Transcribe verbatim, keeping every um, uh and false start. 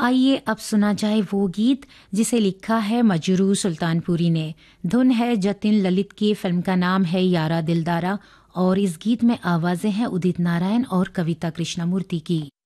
आइए अब सुना जाए वो गीत जिसे लिखा है मजरूर सुल्तानपुरी ने। धुन है जतिन ललित की, फिल्म का नाम है यारा दिलदारा और इस गीत में आवाजें हैं उदित नारायण और कविता कृष्णमूर्ति की।